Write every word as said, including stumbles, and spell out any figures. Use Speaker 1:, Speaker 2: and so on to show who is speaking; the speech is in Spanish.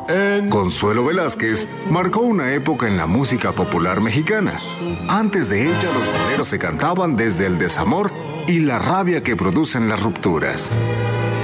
Speaker 1: Consuelo Velázquez marcó una época en la música popular mexicana. Antes de ella, los boleros se cantaban desde el desamor y la rabia que producen las rupturas.